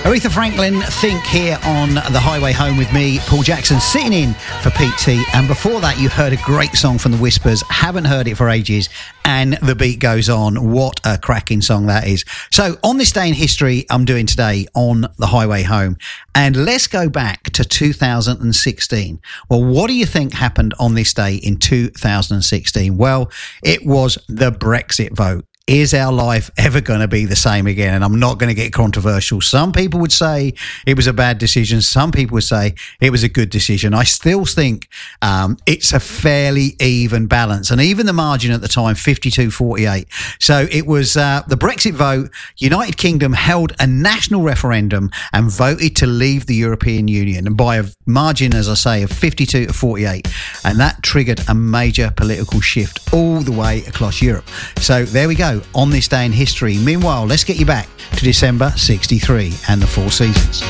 Aretha Franklin, Think, here on The Highway Home with me, Paul Jackson, sitting in for Pete T. And before that, you heard a great song from The Whispers. Haven't heard it for ages. And The Beat Goes On. What a cracking song that is. So on this day in history, I'm doing today on The Highway Home. And let's go back to 2016. Well, what do you think happened on this day in 2016? Well, it was the Brexit vote. Is our life ever going to be the same again? And I'm not going to get controversial. Some people would say it was a bad decision. Some people would say it was a good decision. I still think it's a fairly even balance. And even the margin at the time, 52-48. So it was the Brexit vote. United Kingdom held a national referendum and voted to leave the European Union. And by a margin, as I say, of 52-48. And that triggered a major political shift all the way across Europe. So there we go. On this day in history. Meanwhile, let's get you back to December 63 and the Four Seasons.